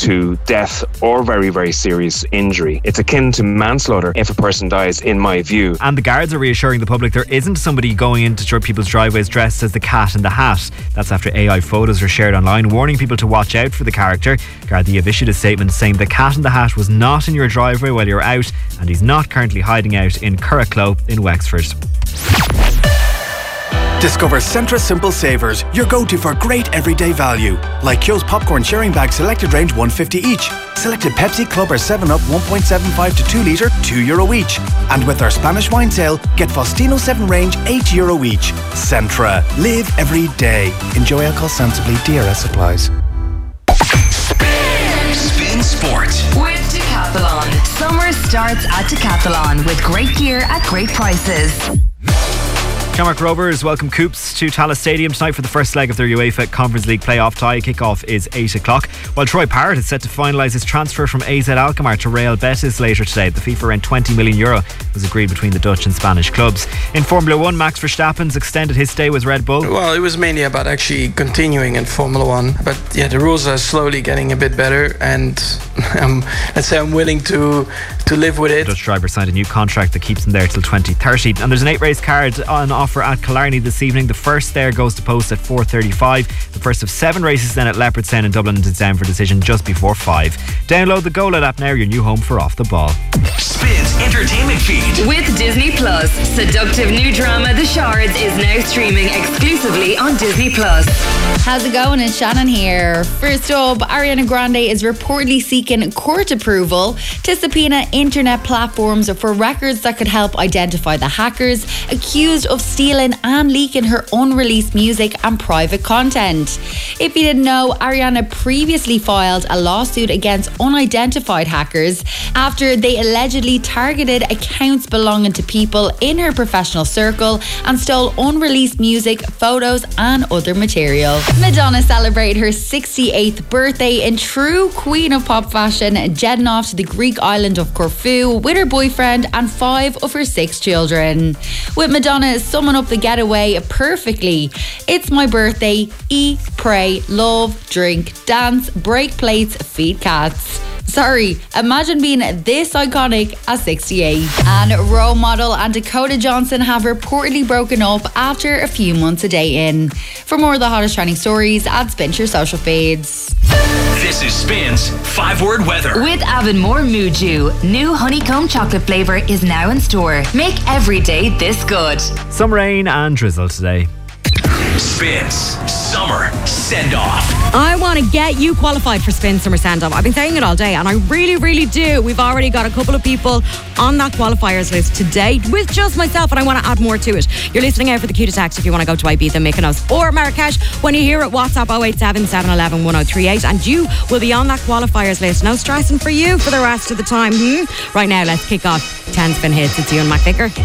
to death or very, very serious injury. It's akin to manslaughter if a person dies, in my view. And the guards are reassuring the public there isn't somebody going into people's driveways dressed as the Cat in the Hat. That's after AI photos were shared online warning people to watch out for the character. Gardaí have issued a statement saying the Cat in the Hat was not in your driveway while you're out, and he's not currently hiding out in Curracloe in Wexford. Discover Centra Simple Savers, your go-to for great everyday value. Like Kyo's popcorn sharing bag selected range $1.50 each. Selected Pepsi, Club or 7up 1.75 to 2 litre, €2 each. And with our Spanish wine sale, get Faustino 7 range €8 each. Centra. Live every day. Enjoy alcohol sensibly. DRS supplies. Spin Sport with Decathlon. Summer starts at Decathlon with great gear at great prices. Shamrock Rovers welcome Coops to Tallaght Stadium tonight for the first leg of their UEFA Conference League playoff tie. Kick-off is 8 o'clock. While Troy Parrott is set to finalise his transfer from AZ Alkmaar to Real Betis later today. The fee for around €20 million was agreed between the Dutch and Spanish clubs. In Formula 1, Max Verstappen's extended his stay with Red Bull. Well, it was mainly about actually continuing in Formula 1. But yeah, the rules are slowly getting a bit better, and let's say I'm willing to live with it. The Dutch driver signed a new contract that keeps him there till 2030. And there's an 8-race card on offer at Killarney this evening. The first there goes to post at 4:35. The first of 7 races then at Leopardstown in Dublin is down for decision just before 5. Download the GoLed app now, your new home for Off the Ball. Spins Entertainment Feed with Disney Plus. Seductive new drama The Shards is now streaming exclusively on Disney Plus. How's it going? It's Shannon here. First up, Ariana Grande is reportedly seeking court approval to subpoena internet platforms for records that could help identify the hackers accused of stealing and leaking her unreleased music and private content. If you didn't know, Ariana previously filed a lawsuit against unidentified hackers after they allegedly targeted accounts belonging to people in her professional circle and stole unreleased music, photos and other material. Madonna celebrated her 68th birthday in true Queen of Pop fashion, jetting off to the Greek island of Corfu with her boyfriend and 5 of her 6 children. With Madonna summing up the getaway perfectly. It's my birthday. Eat, pray, love, drink, dance, break plates, feed cats. Sorry, imagine being this iconic at 68. And role model and Dakota Johnson have reportedly broken up after a few months of dating. For more of the hottest trending stories, add Spin to your social feeds. This is Spin's 5-word weather. With Avonmore Muju, new honeycomb chocolate flavour is now in store. Make every day this good. Some rain and drizzle today. Spins Summer Send-Off. I want to get you qualified for Spin Summer Send-Off. I've been saying it all day, and I really, really do. We've already got a couple of people on that qualifiers list today with just myself, and I want to add more to it. You're listening out for the cue to text if you want to go to Ibiza, Mykonos or Marrakesh. When you hear it, WhatsApp 087 711 1038, and you will be on that qualifiers list. No stressing for you for the rest of the time. Right now, let's kick off 10 spin hits. It's Ewan McVicker.